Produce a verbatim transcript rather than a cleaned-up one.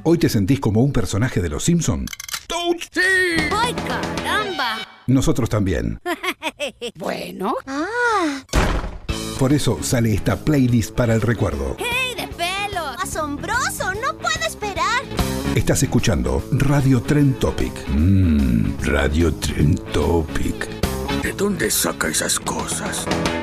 ¿Hoy te sentís como un personaje de Los Simpson? ¡Touch! ¡Sí! ¡Ay, caramba! Nosotros también. Bueno. Ah. Por eso sale esta playlist para el recuerdo. ¡Hey, de pelos! ¡Asombroso! ¡No puedo esperar! Estás escuchando Radio Trend Topic. Mmm, Radio Trend Topic. ¿De dónde saca esas cosas?